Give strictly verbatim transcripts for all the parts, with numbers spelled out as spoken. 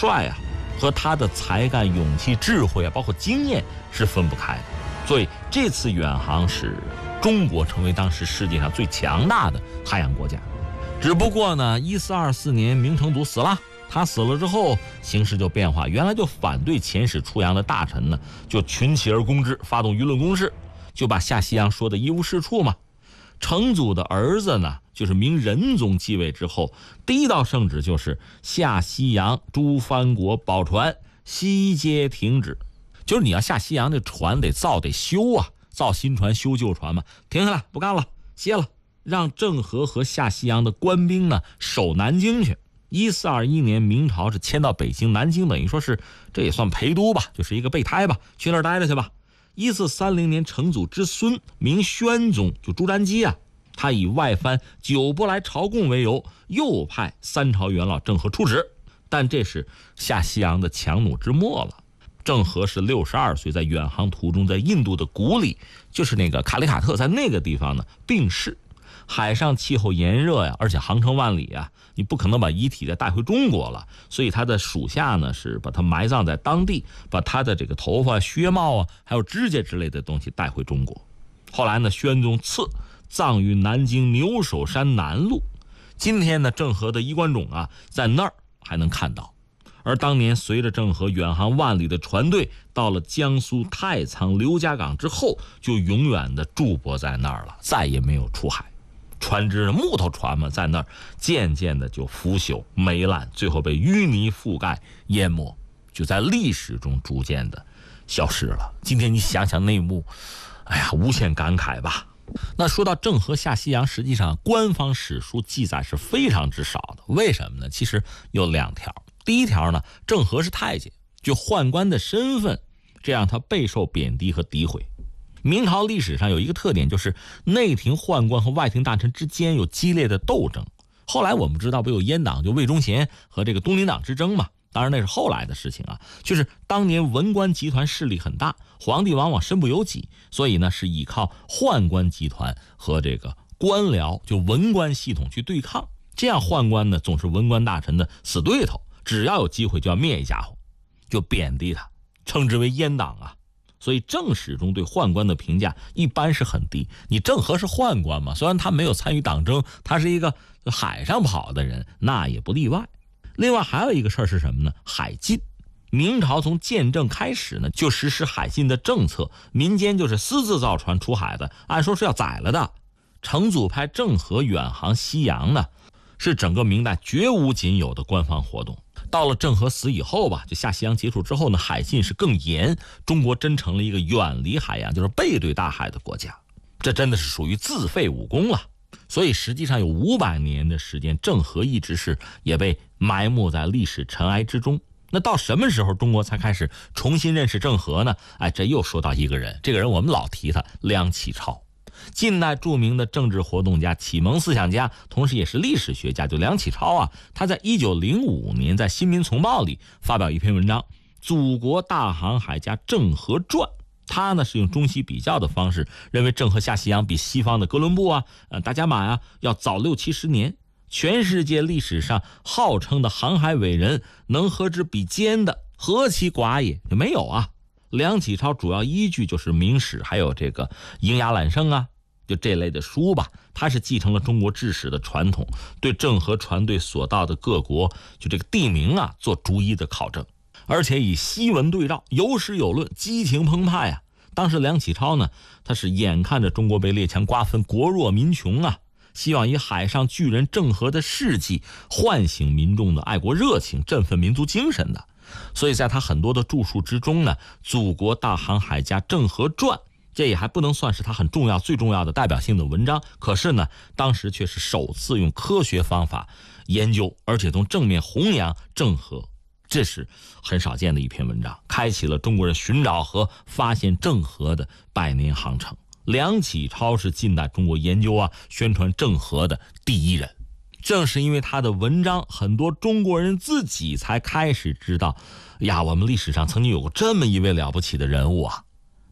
帅啊，和他的才干、勇气、智慧啊，包括经验是分不开的。所以这次远航使中国成为当时世界上最强大的海洋国家。只不过呢，一四二四年明成祖死了，他死了之后，形势就变化。原来就反对遣使出洋的大臣呢，就群起而攻之，发动舆论攻势，就把下西洋说的一无是处嘛。成祖的儿子呢，就是明仁宗继位之后，第一道圣旨就是下西洋诸藩国宝船悉皆停止，就是你要下西洋这船得造得修啊，造新船修旧船嘛，停下来不干了，歇了，让郑和和下西洋的官兵呢守南京去。一四二一年，明朝是迁到北京，南京等于说是这也算陪都吧，就是一个备胎吧，去那儿待着去吧。一四三零年，成祖之孙明宣宗就朱瞻基啊，他以外藩久不来朝贡为由，又派三朝元老郑和出使。但这是下西洋的强弩之末了。郑和是六十二岁，在远航途中，在印度的古里，就是那个卡里卡特，在那个地方呢病逝。海上气候炎热呀，而且航程万里啊，你不可能把遗体再带回中国了，所以他的属下呢是把他埋葬在当地，把他的这个头发、靴帽啊，还有指甲之类的东西带回中国。后来呢，宣宗赐葬于南京牛首山南路。今天呢，郑和的衣冠冢啊，在那儿还能看到。而当年随着郑和远航万里的船队到了江苏太仓刘家港之后，就永远的驻泊在那儿了，再也没有出海。船只木头船嘛，在那儿渐渐的就腐朽霉烂，最后被淤泥覆盖淹没，就在历史中逐渐的消失了。今天你想想那一幕，哎呀，无限感慨吧。那说到郑和下西洋，实际上官方史书记载是非常之少的。为什么呢？其实有两条。第一条呢，郑和是太监，就宦官的身份，这让他备受贬低和诋毁。明朝历史上有一个特点，就是内廷宦官和外廷大臣之间有激烈的斗争。后来我们知道不有阉党，就魏忠贤和这个东林党之争嘛，当然那是后来的事情啊。就是当年文官集团势力很大，皇帝往往身不由己，所以呢是依靠宦官集团和这个官僚就文官系统去对抗。这样宦官呢总是文官大臣的死对头，只要有机会就要灭一家伙，就贬低他，称之为阉党啊。所以正史中对宦官的评价一般是很低。你郑和是宦官嘛，虽然他没有参与党争，他是一个海上跑的人，那也不例外。另外还有一个事儿是什么呢？海禁。明朝从建政开始呢，就实施海禁的政策，民间就是私自造船出海的，按说是要宰了的。成祖派郑和远航西洋呢，是整个明代绝无仅有的官方活动。到了郑和死以后吧，就下西洋结束之后呢，海禁是更严，中国真成了一个远离海洋，就是背对大海的国家。这真的是属于自废武功了。所以实际上有五百年的时间，郑和一直是也被埋没在历史尘埃之中。那到什么时候中国才开始重新认识郑和呢？哎，这又说到一个人，这个人我们老提他，梁启超。近代著名的政治活动家、启蒙思想家，同时也是历史学家，就梁启超啊，他在一九零五年在《新民丛报》里发表一篇文章《祖国大航海家郑和传》。他呢是用中西比较的方式，认为郑和下西洋比西方的哥伦布啊、呃达伽马啊要早六七十年。全世界历史上号称的航海伟人，能和之比肩的，何其寡也？就没有啊。梁启超主要依据就是《明史》，还有这个《英雅揽胜》啊，就这类的书吧。他是继承了中国治史的传统，对郑和船队所到的各国就这个地名啊做逐一的考证，而且以西文对照，有史有论，激情澎湃啊。当时梁启超呢，他是眼看着中国被列强瓜分，国弱民穷啊，希望以海上巨人郑和的事迹唤醒民众的爱国热情，振奋民族精神的。所以在他很多的著述之中呢，《祖国大航海家郑和传》这也还不能算是他很重要、最重要的代表性的文章，可是呢，当时却是首次用科学方法研究，而且从正面弘扬郑和，这是很少见的一篇文章，开启了中国人寻找和发现郑和的百年航程。梁启超是近代中国研究啊、宣传郑和的第一人。正是因为他的文章，很多中国人自己才开始知道，呀，我们历史上曾经有过这么一位了不起的人物啊。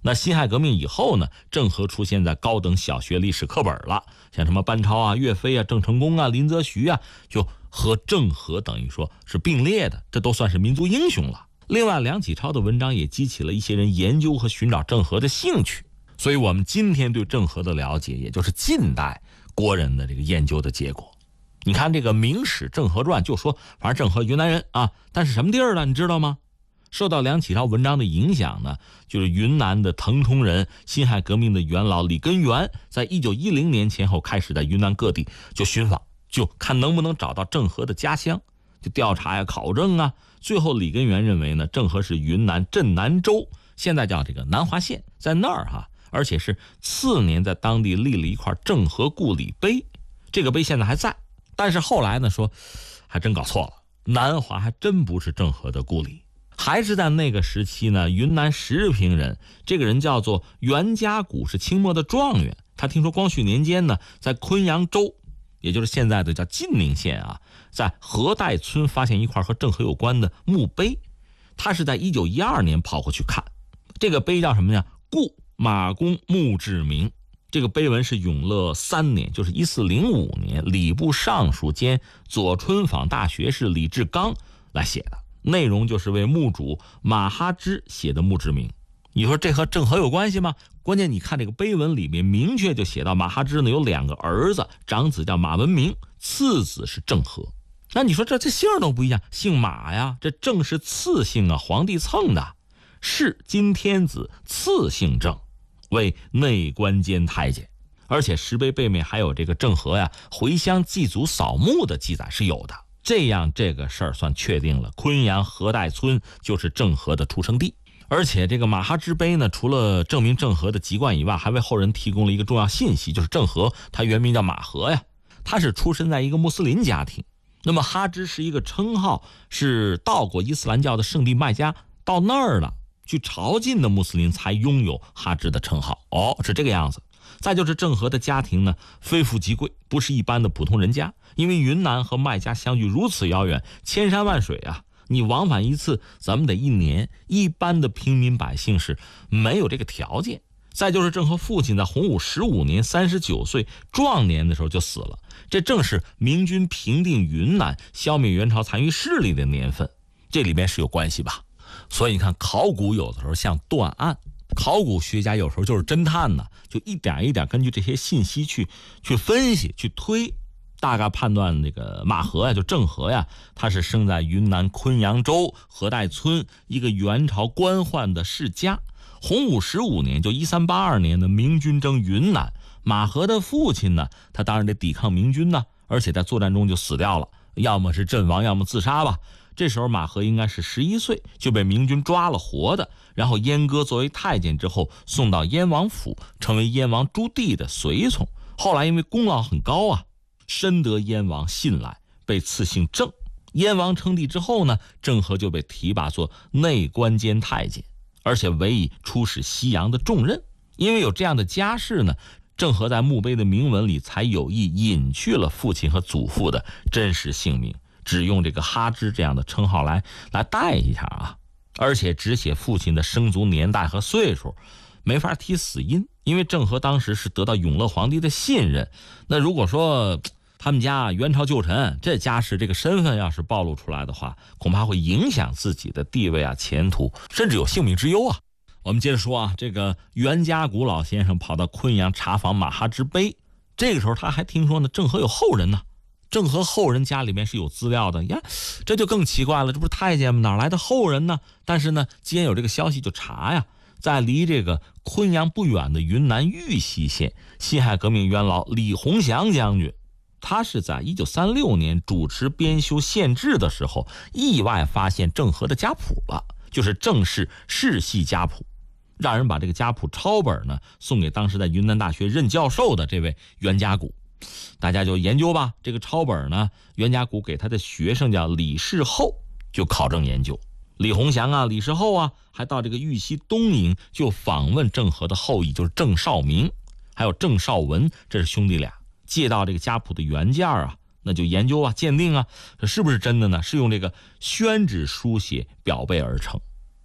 那辛亥革命以后呢，郑和出现在高等小学历史课本了，像什么班超啊、岳飞啊、郑成功啊、林则徐啊，就和郑和等于说是并列的，这都算是民族英雄了。另外，梁启超的文章也激起了一些人研究和寻找郑和的兴趣，所以我们今天对郑和的了解，也就是近代国人的这个研究的结果。你看这个《明史郑和传》就说，反正郑和云南人啊，但是什么地儿的你知道吗？受到梁启超文章的影响呢，就是云南的腾冲人，辛亥革命的元老李根源，在一九一零年前后开始在云南各地就寻访，就看能不能找到郑和的家乡，就调查呀、考证啊。最后李根源认为呢，郑和是云南镇南州，现在叫这个南华县，在那儿哈，而且是次年在当地立了一块郑和故里碑，这个碑现在还在。但是后来呢，说还真搞错了，南华还真不是郑和的故里。还是在那个时期呢，云南石屏人，这个人叫做袁家谷，是清末的状元。他听说光绪年间呢，在昆阳州，也就是现在的叫晋宁县啊，在河岱村发现一块和郑和有关的墓碑。他是在一九一二年跑过去看，这个碑叫什么呀？故马公墓志铭。这个碑文是永乐三年，就是一四零五年，礼部尚书兼左春坊大学士李志刚来写的。内容就是为墓主马哈之写的墓志铭。你说这和郑和有关系吗？关键你看这个碑文里面明确就写到，马哈之呢有两个儿子，长子叫马文明，次子是郑和。那你说这这姓都不一样，姓马呀，这郑是次姓啊，皇帝蹭的，是今天子，次姓郑，为内官监太监。而且石碑背面还有这个郑和呀回乡祭祖扫墓的记载是有的。这样这个事儿算确定了，昆阳河岱村就是郑和的出生地。而且这个马哈之碑呢，除了证明郑和的籍贯以外，还为后人提供了一个重要信息，就是郑和他原名叫马和呀，他是出身在一个穆斯林家庭。那么哈之是一个称号，是到过伊斯兰教的圣地麦加，到那儿了去朝觐的穆斯林才拥有哈之的称号。哦，是这个样子。再就是郑和的家庭呢，非富即贵，不是一般的普通人家，因为云南和麦加相距如此遥远，千山万水啊，你往返一次咱们得一年，一般的平民百姓是没有这个条件。再就是郑和父亲在洪武十五年三十九岁壮年的时候就死了，这正是明军平定云南、消灭元朝残余势力的年份，这里面是有关系吧。所以你看，考古有的时候像断案，考古学家有时候就是侦探呢，就一点一点根据这些信息去去分析、去推，大概判断那个马和呀，就郑和呀，他是生在云南昆阳州河岱村一个元朝官宦的世家。洪武十五年，就一三八二年的明军征云南，马和的父亲呢，他当然得抵抗明军呢，而且在作战中就死掉了，要么是阵亡，要么自杀吧。这时候马和应该是十一岁，就被明军抓了活的，然后阉割作为太监之后送到燕王府，成为燕王朱棣的随从。后来因为功劳很高啊，深得燕王信赖，被赐姓郑。燕王称帝之后呢，郑和就被提拔做内官监太监，而且委以出使西洋的重任。因为有这样的家世呢，郑和在墓碑的铭文里才有意隐去了父亲和祖父的真实姓名，只用这个哈之这样的称号来来带一下啊，而且只写父亲的生卒年代和岁数，没法提死因。因为郑和当时是得到永乐皇帝的信任，那如果说他们家元朝旧臣，这家世这个身份要是暴露出来的话，恐怕会影响自己的地位啊、前途，甚至有性命之忧啊。我们接着说啊，这个袁家谷老先生跑到昆阳查访马哈之碑，这个时候他还听说呢，郑和有后人呢。郑和后人家里面是有资料的呀，这就更奇怪了，这不是太监吗？哪来的后人呢？但是呢，既然有这个消息就查呀。在离这个昆阳不远的云南玉溪县，辛亥革命元老李鸿祥将军，他是在一九三六年主持编修县志的时候，意外发现郑和的家谱了，就是郑氏世系家谱，让人把这个家谱抄本呢送给当时在云南大学任教授的这位袁家谷。大家就研究吧，这个抄本呢，袁家谷给他的学生叫李世厚就考证研究。李鸿祥啊，李世厚啊，还到这个玉溪东营就访问郑和的后裔，就是郑绍明还有郑绍文，这是兄弟俩，借到这个家谱的原件啊，那就研究啊、鉴定啊，这是不是真的呢？是用这个宣纸书写裱背而成。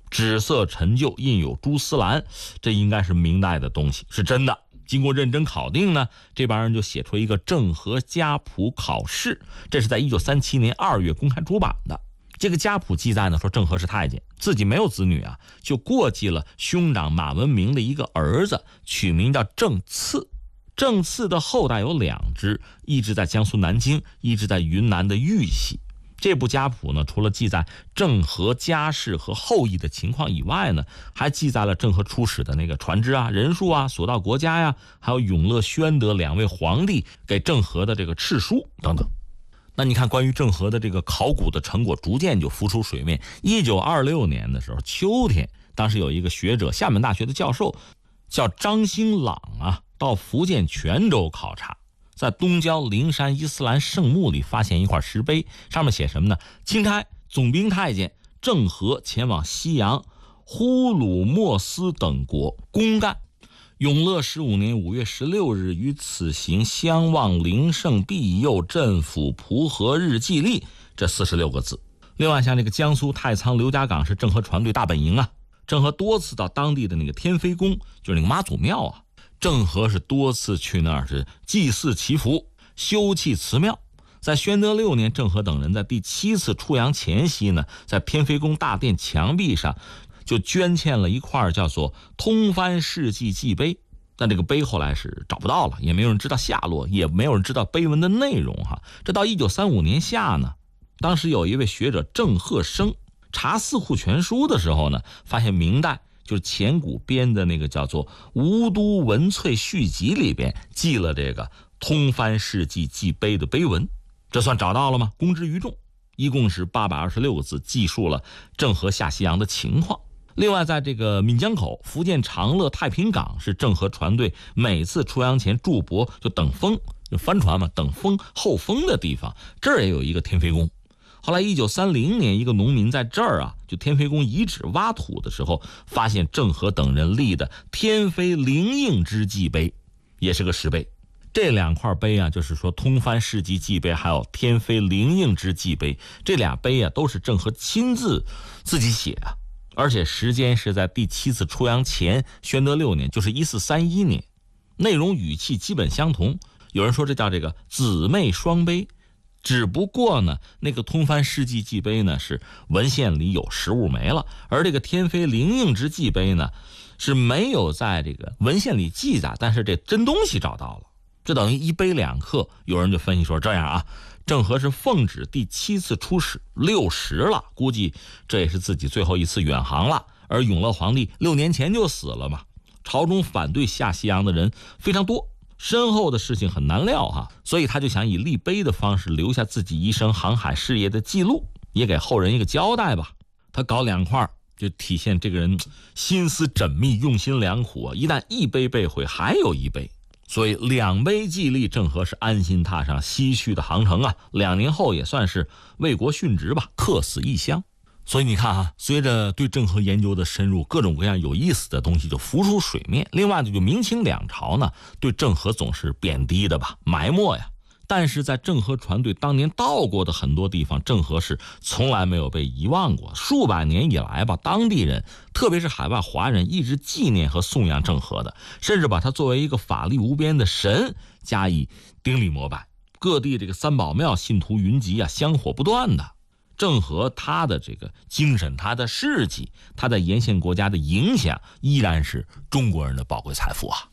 纸色陈旧，印有蛛丝蓝，这应该是明代的东西，是真的。经过认真考定呢，这帮人就写出一个郑和家谱考试，这是在一九三七年二月公开出版的。这个家谱记载呢，说郑和是太监，自己没有子女啊，就过继了兄长马文明的一个儿子，取名叫郑赐。郑赐的后代有两支，一支在江苏南京，一支在云南的玉溪。这部家谱呢，除了记载郑和家世和后裔的情况以外呢，还记载了郑和出使的那个船只啊、人数啊、所到国家呀，还有永乐、宣德两位皇帝给郑和的这个敕书等等。那你看，关于郑和的这个考古的成果逐渐就浮出水面。一九二六年的时候，秋天，当时有一个学者，厦门大学的教授叫张兴朗啊，到福建泉州考察。在东郊灵山伊斯兰圣墓里发现一块石碑，上面写什么呢？钦差总兵太监郑和前往西洋、呼鲁莫斯等国公干。永乐十五年五月十六日，于此行相望灵圣庇佑镇抚蒲河日记历，这四十六个字。另外，像这个江苏太仓刘家港是郑和船队大本营啊，郑和多次到当地的那个天妃宫，就是那个妈祖庙啊。郑和是多次去那儿是祭祀祈福、修葺祠庙。在宣德六年，郑和等人在第七次出洋前夕呢，在天妃宫大殿墙壁上就捐献了一块叫做通藩事迹记碑，但这个碑后来是找不到了，也没有人知道下落，也没有人知道碑文的内容哈。这到一九三五年夏呢，当时有一位学者郑鹤生查四库全书的时候呢，发现明代就是钱谷编的那个叫做《吴都文萃续集》里边记了这个通藩事迹记碑的碑文，这算找到了吗？公之于众，一共是八百二十六个字，记述了郑和下西洋的情况。另外，在这个闽江口、福建长乐、太平港是郑和船队每次出洋前驻泊就等风，就帆船嘛，等风候风的地方，这儿也有一个天妃宫。后来一九三零年，一个农民在这儿啊，就天妃宫遗址挖土的时候，发现郑和等人立的天妃灵应之祭碑，也是个石碑。这两块碑啊，就是说通藩事迹祭碑还有天妃灵应之祭碑，这俩碑啊都是郑和亲自自己写啊，而且时间是在第七次出洋前，宣德六年，就是一四三一年，内容语气基本相同。有人说这叫这个姊妹双碑。只不过呢，那个通藩事迹记碑呢是文献里有实物没了，而这个天妃灵应之记碑呢是没有在这个文献里记载，但是这真东西找到了，这等于一碑两刻。有人就分析说这样啊，郑和是奉旨第七次出使，六十了，估计这也是自己最后一次远航了。而永乐皇帝六年前就死了嘛，朝中反对下西洋的人非常多。身后的事情很难料哈，所以他就想以立碑的方式留下自己一生航海事业的记录，也给后人一个交代吧。他搞两块，就体现这个人心思缜密、用心良苦啊。一旦一碑被毁，还有一碑，所以两碑记立，郑和是安心踏上西去的航程啊。两年后也算是为国殉职吧，客死异乡。所以你看啊，随着对郑和研究的深入，各种各样有意思的东西就浮出水面。另外呢，就明清两朝呢，对郑和总是贬低的吧，埋没呀。但是在郑和船队当年到过的很多地方，郑和是从来没有被遗忘过。数百年以来吧，当地人，特别是海外华人，一直纪念和颂扬郑和的，甚至把他作为一个法力无边的神加以顶礼膜拜。各地这个三宝庙信徒云集啊，香火不断的。郑和他的这个精神，他的事迹，他在沿线国家的影响，依然是中国人的宝贵财富啊。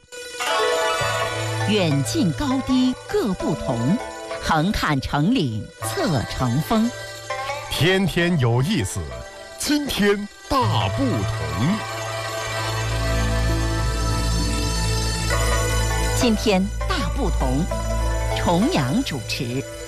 远近高低各不同，横看成岭侧成峰。 天天有意思，今天大不同。 今天大不同，重阳主持。